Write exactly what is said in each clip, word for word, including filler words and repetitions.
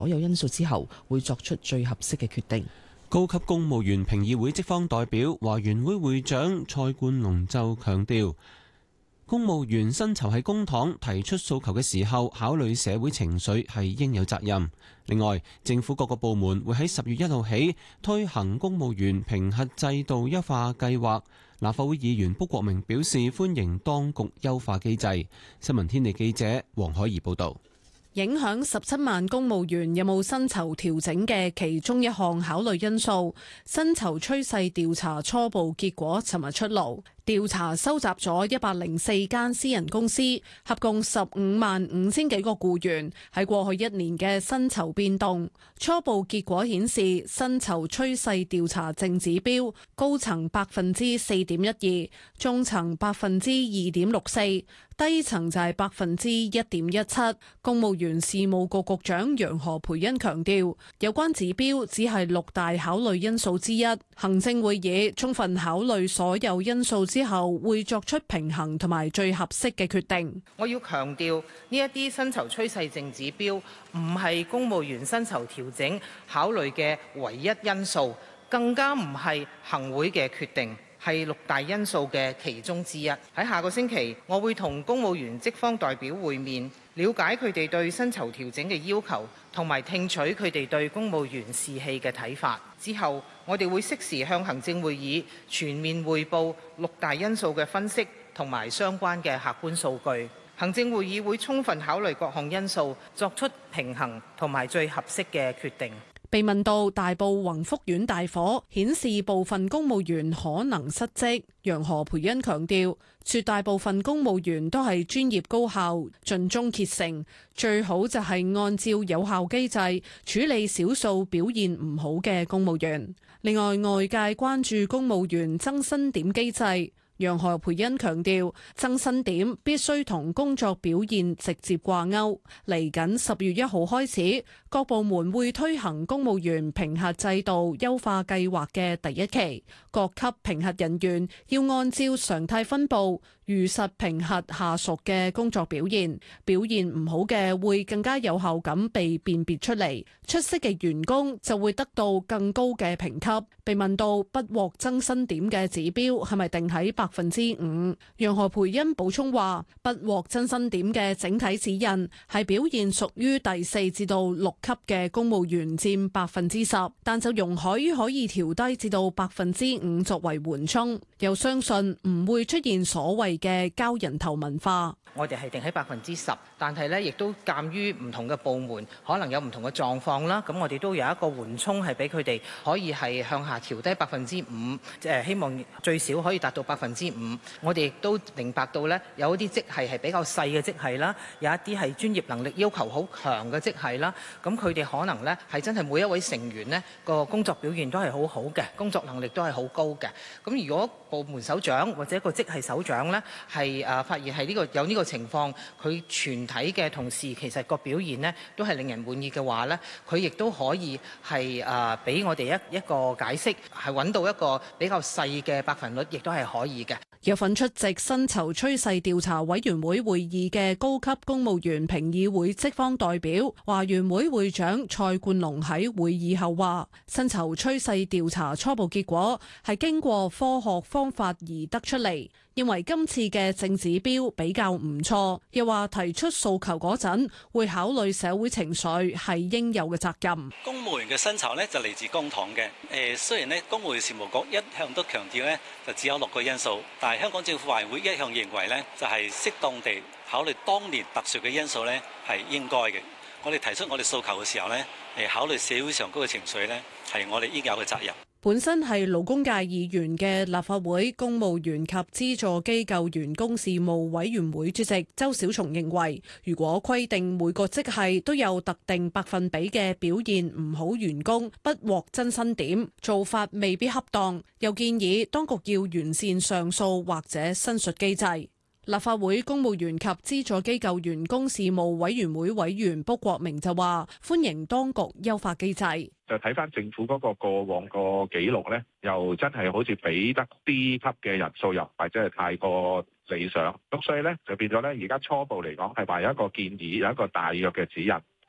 所有因素之後，會作出最合適嘅決定。 高級公務員評議會職方代表華員會會長蔡冠龍就強調，公務員薪酬喺公帑提出訴求嘅時候，考慮社會情緒係應有責任。另外，政府各個部門會喺十月一號起推行公務員評核制度優化計劃。立法會議員卜國明表示歡迎當局優化機制。新聞天地記者黃海怡報導。 影響十七萬公務員有冇薪酬調整嘅其中一項考慮因素，薪酬趨勢調查初步結果尋日出爐。調查收集咗一百零四間私人公司，合共十五萬五千幾個僱員喺過去一年嘅薪酬變動。初步結果顯示，薪酬趨勢調查淨指標高層百分之四點一二，中層百分之二點六四，低層就係百分之一點一七。公務員事務局局長楊何蓓茵強調，有關指標只係六大考慮因素之一，行政會議充分考慮所有因素之後，會作出平衡同埋最合適嘅決定。 我要強調，呢一啲薪酬趨勢淨指標唔係公務員薪酬調整考慮嘅唯一因素，更加唔係行會嘅決定，係六大因素嘅其中之一。喺下個星期，我會同公務員職方代表會面，了解佢哋對薪酬調整嘅要求，同埋聽取佢哋對公務員士氣嘅睇法。之後，我哋會適時向行政會議全面匯報六大因素嘅分析同埋相關嘅客觀數據。行政會議會充分考慮各項因素，作出平衡同埋最合適嘅決定。 被問到大埔宏福苑大火顯示部分公務員可能失職，楊何蓓茵強調，絕大部分公務員都係專業高效、盡忠竭誠，最好就係按照有效機制處理少數表現唔好嘅公務員。另外，外界關注公務員增薪點機制。楊何蓓茵強調，增薪點必須同工作表現直接掛鈎。嚟緊十月一號開始，各部門會推行公務員評核制度優化計劃嘅第一期，各級評核人員要按照常態分佈，如實評核下屬嘅工作表現，表現唔好嘅會更加有效咁被辨別出嚟，出色嘅員工就會得到更高嘅評級。被問到不獲增薪點嘅指標係咪定喺百分之五，楊何蓓茵補充話，不獲增薪點嘅整體指引係表現屬於第四至到六級嘅公務員佔百分之十，但就容許可以調低至到百分之五作為緩衝，又相信唔會出現所謂嘅交人頭文化。 我哋係定喺百分之十，但係咧亦都鑑於唔同嘅部門可能有唔同嘅狀況啦，咁我哋都有一個緩衝係俾佢哋可以係向下調低百分之五，誒希望最少可以達到百分之五。我哋亦都明白到咧，有一啲職系係比較細嘅職系啦，有一啲係專業能力要求好強嘅職系啦，咁佢哋可能咧係真係每一位成員呢個工作表現都係好好嘅，工作能力都係好高嘅。咁如果部門首長或者個職系首長咧係誒發現係呢個有呢個情況，佢全體嘅同事其實個表現呢都係令人滿意嘅話呢，佢亦都可以係誒俾我哋一一個解釋，係揾到一個比較細嘅百分率，亦都係可以嘅。 有份出席薪酬趨勢調查委員會會議嘅高級公務員評議會職方代表華員會會長蔡冠龍喺會議後話，薪酬趨勢調查初步結果係經過科學方法而得出嚟，認為今次嘅淨指標比較唔錯，又話提出訴求嗰陣會考慮社會情緒係應有嘅責任。 公務員嘅薪酬呢就嚟自公帑嘅，誒雖然呢公務員事務局一向都強調呢就只有六個因素，但係香港政府華員會一向認為呢就係適當地考慮當年特殊嘅因素呢係應該嘅。我哋提出我哋訴求嘅時候呢，誒考慮社會上嗰個情緒呢係我哋應有嘅責任。 本身係勞工界議員嘅立法會公務員及資助機構員工事務委員會主席周小松認為，如果規定每個職系都有特定百分比嘅表現唔好員工不獲增薪點，做法未必恰當，又建議當局要完善上訴或者申述機制。立法會公務員及資助機構員工事務委員會委員卜國明就話，歡迎當局優化機制。 就睇翻政府嗰個過往個記錄咧，又真係好似俾得 D 級嘅人數又或者係太過理想，咁所以咧就變咗咧，而家初步嚟講係話有一個建議，有一個大約嘅指引，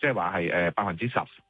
即係話係誒百分之十